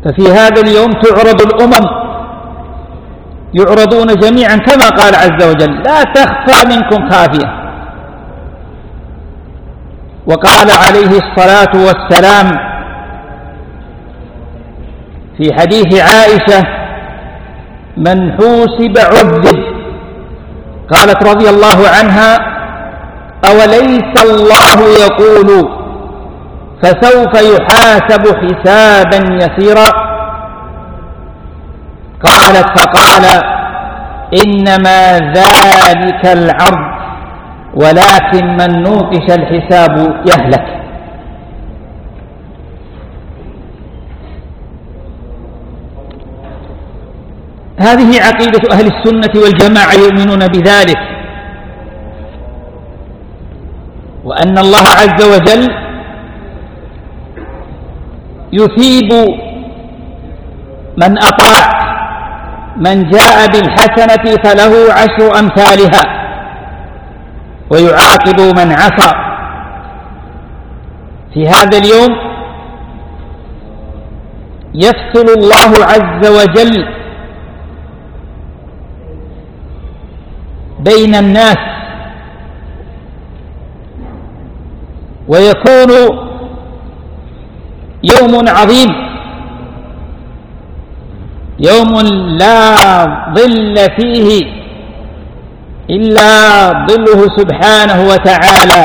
ففي هذا اليوم تعرض الأمم، يعرضون جميعا كما قال عز وجل: لا تخفى منكم خافية. وقال عليه الصلاة والسلام في حديث عائشة: من حوسب عذب. قالت رضي الله عنها: أوليس الله يقول فسوف يحاسب حسابا يسيرا؟ قالت: فقال: إنما ذلك العرض، ولكن من نوقش الحساب يهلك. هذه عقيدة أهل السنة والجماعة، يؤمنون بذلك، وأن الله عز وجل يثيب من أطاع، من جاء بالحسنة فله 10 أمثالها، ويعاقب من عصى. في هذا اليوم يفصل الله عز وجل بين الناس، ويكون يوم عظيم، يوم لا ظل فيه إلا ظله سبحانه وتعالى.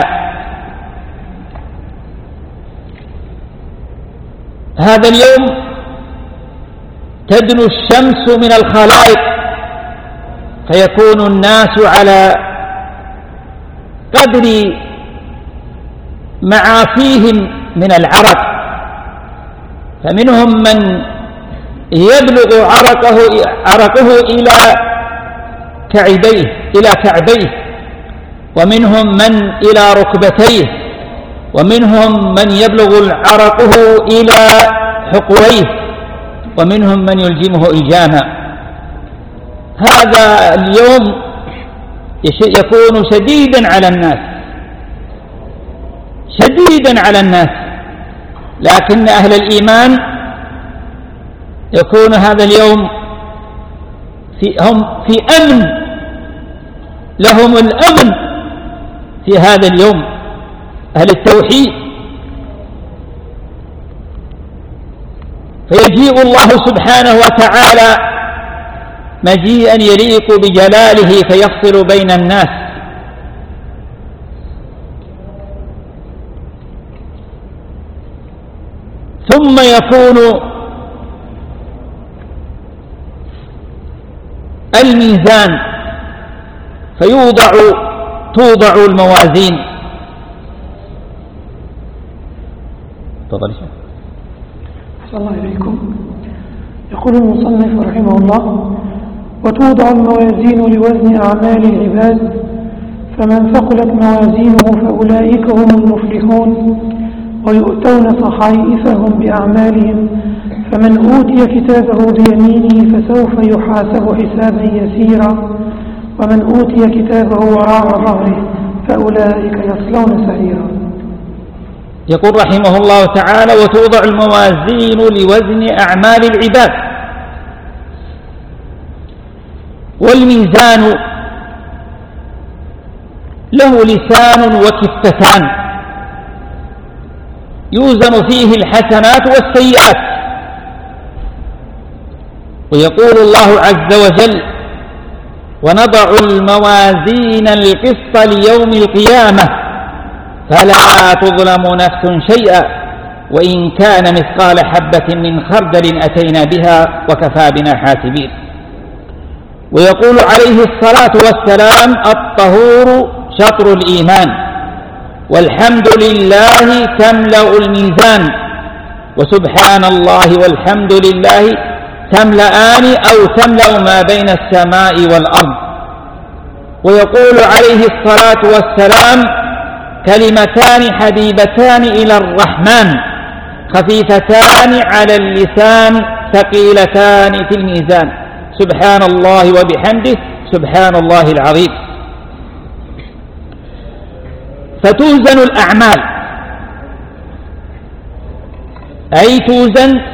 هذا اليوم تدنو الشمس من الخلائق، فيكون الناس على قدر معافيهم من العرق، فمنهم من يبلغ عرقه إلى كعبيه، ومنهم من إلى ركبتيه، ومنهم من يبلغ عرقه إلى حقويه، ومنهم من يلجمه إلجاما. هذا اليوم يكون شديدا على الناس، لكن أهل الإيمان يكون هذا اليوم هم في أمن، لهم الأمن في هذا اليوم، أهل التوحيد. فيجيء الله سبحانه وتعالى مجيئا يليق بجلاله فيفصل بين الناس. ثم يكون الميزان، توضع الموازين. تفضل. صلى الله عليكم. يقول المصنف رحمه الله: وتوضع الموازين لوزن أعمال العباد، فمن ثقلت موازينه فأولئك هم المفلحون، ويؤتون صحائفهم بأعمالهم، فمن أوتي كتابه بيمينه فسوف يحاسب حسابا يسيرا، ومن أوتي كتابه وراء ظهره فأولئك يصلون سعيرا. يقول رحمه الله تعالى: وتوضع الموازين لوزن أعمال العباد. والميزان له لسان وكفتان يوزن فيه الحسنات والسيئات. ويقول الله عز وجل: ونضع الموازين القسط ليوم القيامة فلا تظلم نفس شيئا وإن كان مثقال حبة من خردل أتينا بها وكفى بنا حاسبين. ويقول عليه الصلاة والسلام: الطهور شطر الإيمان، والحمد لله تملأ الميزان، وسبحان الله والحمد لله تملأان أو تملأ ما بين السماء والأرض. ويقول عليه الصلاة والسلام: كلمتان حبيبتان إلى الرحمن خفيفتان على اللسان ثقيلتان في الميزان، سبحان الله وبحمده سبحان الله العظيم. فتوزن الأعمال، أي توزن